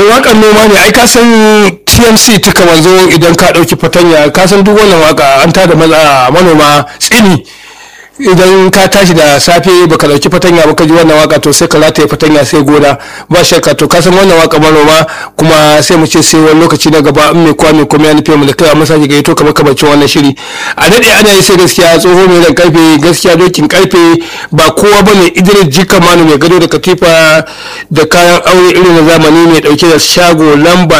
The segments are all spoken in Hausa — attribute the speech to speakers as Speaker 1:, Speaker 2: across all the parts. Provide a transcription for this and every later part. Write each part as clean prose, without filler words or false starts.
Speaker 1: wakan noma ne ai ka san TMC tuka manzo idan ka dauki fatanya ka san duk wannan waka an tada manoma tsini idan ka tashi da safe baka dauki fatanya ba ka ji wannan waka to sai ka rataye fatanya sai gona ba shakka to ka san wannan waka manoma kuma sai mu ce sai wani lokaci na gaba in mai kwami kuma ya nufe mu da kai amma sake gaito kamar kabacin wannan shiri a dade ana yi sai gaskiya tsoho mai ran karfe gaskiya dokin karfe ba kowa bane Idris Jika Manu mai gado da katifa da kayan aure irin na zamani mai dauke da shago lamba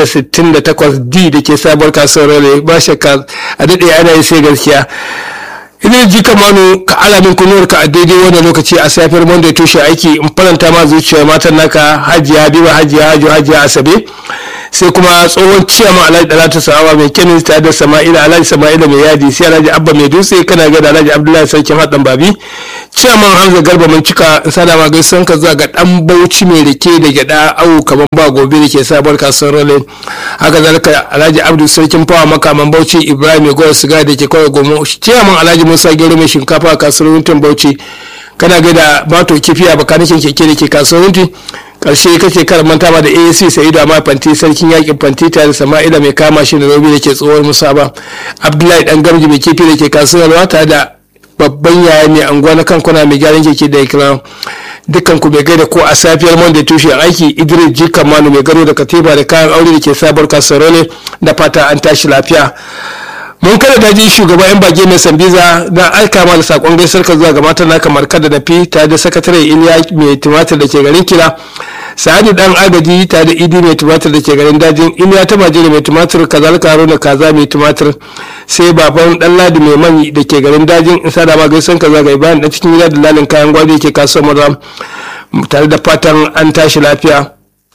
Speaker 1: 168D da ke sabuwar kasuwar ba shakka a dade ana yi sai gaskiya idan ji kamanu ka alamin kunuwar ka a daidai wannan lokaci a safiyar monday tushe aiki in faranta ma zuciyar matan naka hajiya habiba hajiya asabe sai kuma tsohon ciyama alhaji dalatu sa'awa mai kemis tare da sama'ila alhaji sama'ila mai yadi sai alhaji abba mai dutse kana ga da alhaji abdullahi sarkin haɗin babi ciyaman hamza garba mun cika in sada ma gaisan ka zuwa ga dan bauchi mai rike da gyada awu kaman ba gobe da ke sabuwar kasuwar rale haka zalika alhaji abdu sarkin fawa makaman bauchi ibrahim mai gowar siga da ke kawai gomo ciyaman alhaji musa gero mai shinkafa a kasuwar wuntin bauchi kana ga da bato kifiya bakanikin keke da ke kasuwar wuntin karshe kake karamanta ma da AAC Sa'idu amma fanti sarkin yakin fanti tare da Sama'ila mai kama shi da Robi da ke tsohuwar Musaba Abdullahi dan gamji mai kifi da ke kasuwar tare da babban yaya mai anguwa na kankuna mai gyaran keke da ikram dukkan ku bai gaida ko a safiyar Monday tushe aiki Idris Jika Manu mai gado da katiba da kayan aure da ke sabuwar kasuwar ne da fata an tashi lafiya mun kada daji shugaba yan bage mai sambiza na aika ma da sakon gaisar ka zuwa ga matan naka markada da fi tare da sakatare iliya mai tumatir da ke garin kira sa'adu dan agaji tare da idi mai tumatir da ke garin dajin iliya ta majere mai tumatir kazalika haruna kaza mai tumatir sai baban dan ladi mai mani da ke garin dajin in sada ma gaisar ka zuwa ga ibrahim dan cikin gida da lalin kayan gwari ke kasuwar madara tare da fatan an tashi lafiya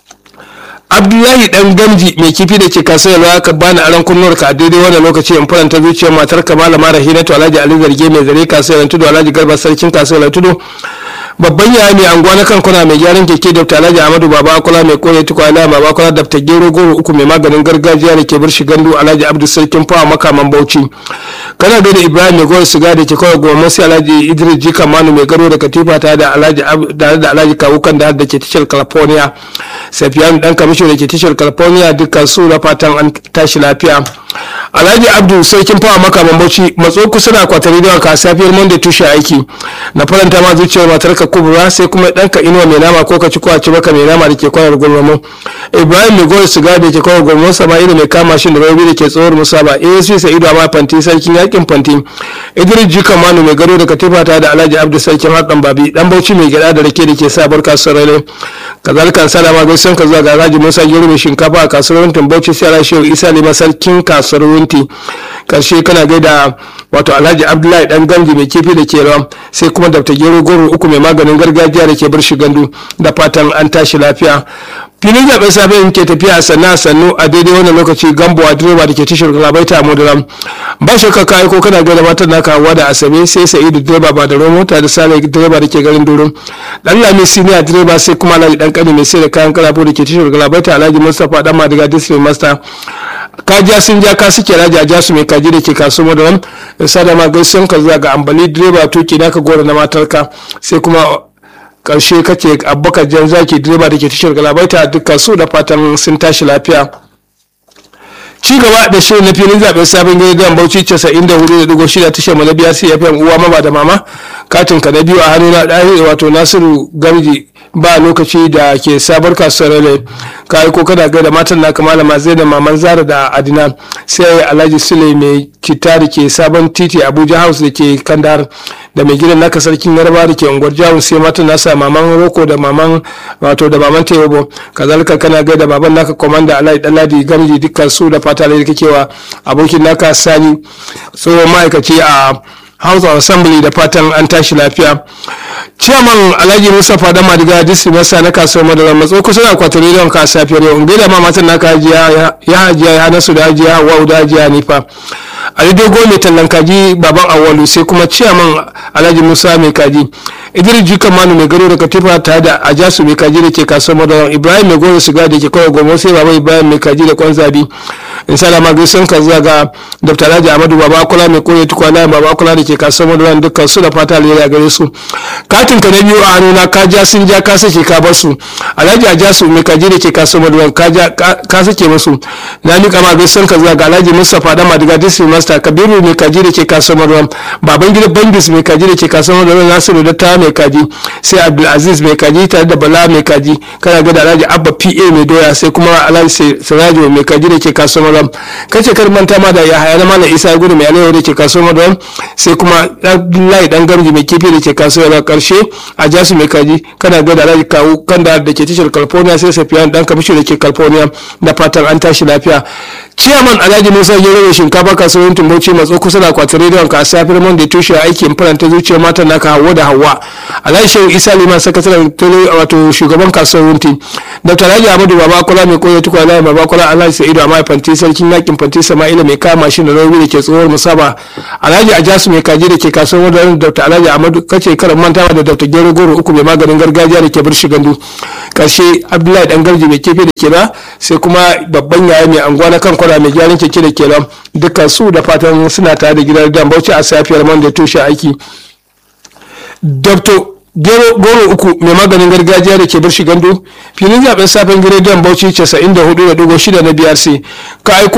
Speaker 1: abdullahi dan gamji mai kifi da ke kasuwa ka bani aran kunnuwar ka a daidai wannan lokaci in faranta zuciyar matar ka malama rahinatu alhaji ali zarge mai zare kasuwar tudu alhaji garba sarkin kasuwar tudu babban yaya mai anguwa na kankuna mai gyaran keke dr alhaji ahmadu baba kula mai koye tukwana baba kula dr gero goro uku mai maganin gargajiya da ke birshi gandu alhaji abdu sarkin fawa makaman bauchi kana da ibrahim mai goro siga da ke kawai goma sai alhaji idris jika manu mai garo da katifa tare da alhaji kawukan da ke tashar california safiyan dan kamisho da ke tashar california dukkan su da fatan an tashi lafiya alhaji abdu sarkin fawa makaman bauchi matso kusa da kwatari da ka safiyar monday tushe aiki na faranta ma zuciyar matar ka kubura sai kuma danka inuwa mai nama ko ka ci kwaci baka mai nama da ke kwayar gulmamo ibrahim mai gowar siga da ke kwayar gulmamo sama'ila mai kama shi da rabi da ke tsohuwar musaba asc sa'idu amma fanti sarkin yakin fanti idris jika manu mai gado da katifa ta da alhaji abdu sarkin haɗin babi dan bauchi mai gida da rake da ke sabar kasuwar rale kazalika salama gaisan ka zuwa ga alhaji musa gero mai shinkafa a kasuwar wuntin bauchi sai alhaji shehu isa lima sarkin kasuwar wunti karshe kana gaida wato alhaji abdullahi dan gamji mai kifi da ke rawa sai kuma dr gero goro uku mai maganin gargajiya da ke birshi gandu da fatan an tashi lafiya filin zaɓen safe ke tafiya a sannu a daidai wannan lokaci gambo a direba da ke tashar galabaita a modaram ba shakka ka aiko kana gaida matan naka hawa da asabe sai sa'idu direba ba da romo tare da sale direba da ke garin durum dan lami siniya direba sai kuma alhaji dan kani mai sai da kayan karafo da ke tashar galabaita alhaji mustapha dan madiga district master kajiya sun ja ka suke raja su mai kaji da ke kasu madaram sada ma gaisan ka zuwa ga ambali direba tuki naka gora na matarka sai kuma karshe kake abubakar jan zaki direba da ke tashar galabaita dukkan su da fatan sun tashi lafiya ci gaba da shirin na filin zaben sabon gidan bauchi 94.6 tashar malabiya cfm uwa mama da mama katin ka na biyu a hannuna ɗari wato nasiru gamji ba lokaci da ke sabar kasuwar rale ka ko kana gaida matan naka malama zainab maman zara da adina sai alhaji sule mai kita da ke sabon titi abuja house da ke kandar da mai gidan naka sarkin yarba da ke unguwar jawun sai matan nasa maman roko da maman wato da maman tayobo kazalika kana gaida baban naka komanda alhaji daladi gamji dukkan su da fata da kake wa abokin naka sani tsohon ma'aikaci a house of assembly da fatan an tashi lafiya chairman alhaji mustapha da madiga district masa na kasuwar madara matso kusa da kwatari don ka safiyar yau gaida ma matan naka hajiya ya nasu da hajiya wa da hajiya nifa ali dogo mai tallan kaji baban awalu sai kuma chairman alhaji musa mai kaji idris jika manu mai garo da katifa tare da ajasu mai kaji da ke kasuwar madara ibrahim mai goro siga da ke kawai gomo sai baba ibrahim mai kaji da kwanzabi in salama gaisan ka zuwa ga Dr. Alhaji Ahmadu Baba Kula mai kore tukwana Baba Kula da ke kasuwar Maduran dukkan su da fata alheri gare su. Katin ka na biyu a hannuna ka ja sun ja ka sake ka basu. Alhaji Ajasu mai kaji da ke kasuwar Maduran ka sake musu. Na miƙa ma gaisan ka zuwa ga Alhaji Mustapha Dama daga District Master Kabiru mai kaji da ke kasuwar Maduran, baban gida Bangis mai kaji da ke kasuwar Maduran, Nasiru Datta mai kaji, sai Abdulaziz mai kaji tare da Bala mai kaji, kana ga da Alhaji Abba PA mai doya, sai kuma Alhaji Sirajo mai kaji da ke kasuwar Maduran. Kace kar manta ma da Yahaya na Malam Isa Gudu mai alewa da ke kasuwar Maduran, sai kuma Abdullahi dan Gamji mai kifi da ke kasuwar da karshe a Jasu mai kaji, kana ga da Alhaji Kawu Kanda da ke tashar California, sai Safiyan dan Kamishi da ke California, da fatan an tashi lafiya. Ciyaman Alhaji Musa Gero shinkafa kasuwar Tumbauci matso kusa da akwatin rediyon ka a safiyar Monday tushe aikin faranta zuciyar matan naka Hawwa da Hawwa. Alhaji Shehu Isa Liman sakataren wato shugaban kasuwar Wunti. Dr. Alhaji Ahmadu Baba Kula mai koyo tukwa Alhaji Baba Kula, Alhaji Sa'idu Amai Fanti sarkin yakin Fanti Sama'ila mai kama shi da rauni da ke tsohuwar musaba. Alhaji Ajasu mai kaji da ke kasuwar Wunti. Dr. Alhaji Ahmadu kace karan mantawa da Dr. Gero Goro uku mai maganin gargajiya da ke Birshi Gandu. Karshe Abdullahi dan Garji mai kifi da ke ba, sai kuma babban yaya mai anguwa na kan kwara mai gyaran keke da ke nan, dukkan su da fatan suna tare da gidan dan Bauchi a safiyar Monday tushe aiki. Dr. Goro uku mai maganin gargajiya da ke Birshi Gandu, filin zaben safen gidan Bauchi 94.6 na BRC ka aiko